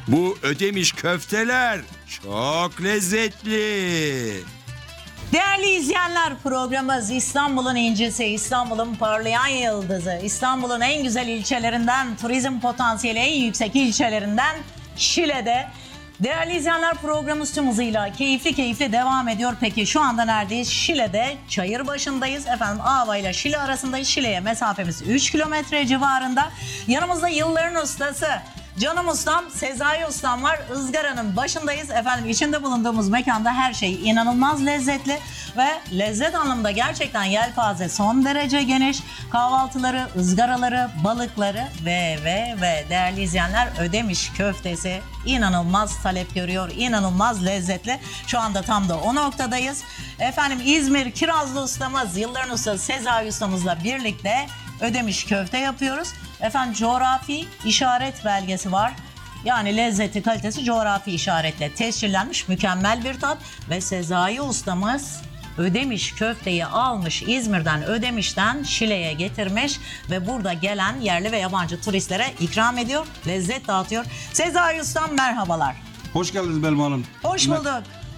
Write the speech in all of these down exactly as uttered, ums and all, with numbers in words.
Bu Ödemiş köfteler çok lezzetli. Değerli izleyenler, programımız İstanbul'un incisi, İstanbul'un parlayan yıldızı, İstanbul'un en güzel ilçelerinden, turizm potansiyeli en yüksek ilçelerinden Şile'de. Değerli izleyenler, programımız tüm hızıyla keyifli keyifli devam ediyor. Peki şu anda neredeyiz? Şile'de Çayırbaşı'ndayız. Efendim Ava ile Şile arasındayız. Şile'ye mesafemiz üç kilometre civarında. Yanımızda yılların ustası canım ustam Sezai ustam var. Izgaranın başındayız. Efendim içinde bulunduğumuz mekanda her şey inanılmaz lezzetli ve lezzet anlamında gerçekten yelpaze son derece geniş. Kahvaltıları, ızgaraları, balıkları ve ve ve değerli izleyenler, Ödemiş köftesi inanılmaz talep görüyor. İnanılmaz lezzetli. Şu anda tam da o noktadayız. Efendim İzmir Kirazlı ustamız, yılların ustası Sezai ustamızla birlikte Ödemiş köfte yapıyoruz. Efendim coğrafi işaret belgesi var. Yani lezzeti, kalitesi coğrafi işaretle tescillenmiş mükemmel bir tat. Ve Sezai ustamız Ödemiş köfteyi almış, İzmir'den, Ödemiş'ten Şile'ye getirmiş ve burada gelen yerli ve yabancı turistlere ikram ediyor, lezzet dağıtıyor. Sezai ustam merhabalar. Hoş geldiniz Belma Hanım. Hoş bulduk.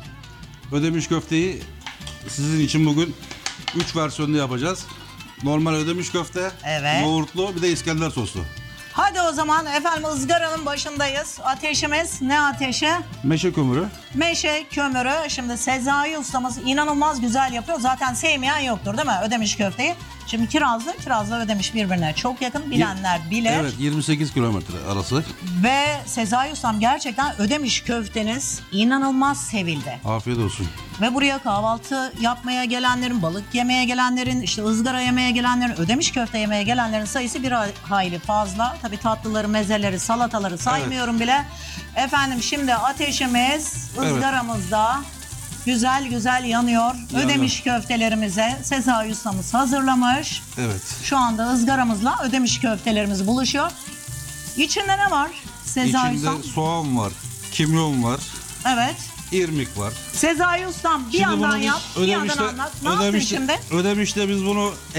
Ödemiş köfteyi sizin için bugün üç versiyonda yapacağız. Normal ödemiş köfte, Evet. yoğurtlu, bir de İskender soslu. Hadi o zaman efendim ızgaranın başındayız. Ateşimiz ne ateşi? Meşe kömürü. Meşe kömürü. Şimdi Sezai ustamız inanılmaz güzel yapıyor. Zaten sevmeyen yoktur değil mi Ödemiş köfteyi? Şimdi Kirazlı, Kirazlı Ödemiş birbirine çok yakın. Bilenler bilir. Evet, yirmi sekiz kilometre arası. Ve Sezai ustam gerçekten Ödemiş köfteniz inanılmaz sevildi. Afiyet olsun. Ve buraya kahvaltı yapmaya gelenlerin, balık yemeye gelenlerin, işte ızgara yemeye gelenlerin, Ödemiş köfte yemeye gelenlerin sayısı bir hayli fazla. Tabii tatlıları, mezeleri, salataları saymıyorum bile. Efendim şimdi ateşimiz ızgaramızda güzel güzel yanıyor. Yanıyor. Ödemiş köftelerimize Sezai ustamız hazırlamış. Evet. Şu anda ızgaramızla Ödemiş köftelerimiz buluşuyor. İçinde ne var Sezai İçinde ustam? soğan var, kimyon var, Evet. irmik var. Sezai ustam bir Şimdi yandan bunu biz yap, bir yandan Ödemiş'te- anlat. Ne yaptın Ödemiş'te- şimdi? Ödemiş'te biz bunu